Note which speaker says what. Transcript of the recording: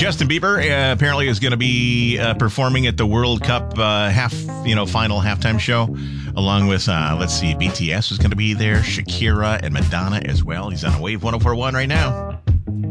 Speaker 1: Justin Bieber apparently is going to be performing at the World Cup final halftime show, along with BTS is going to be there, Shakira and Madonna as well. He's on Wave 104.1 right now.